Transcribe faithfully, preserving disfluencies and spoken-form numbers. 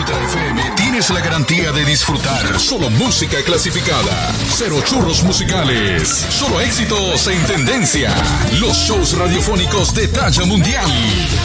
noventa F M tienes la garantía de disfrutar solo música clasificada, cero churros musicales, solo éxitos en tendencia, los shows radiofónicos de talla mundial.